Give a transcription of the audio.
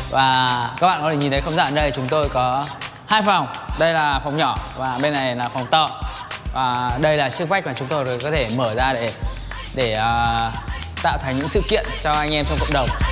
Và các bạn có thể nhìn thấy không gian ở đây chúng tôi có 2 phòng. Đây là phòng nhỏ và bên này là phòng to. Và đây là chiếc vách mà chúng tôi có thể mở ra để tạo thành những sự kiện cho anh em trong cộng đồng.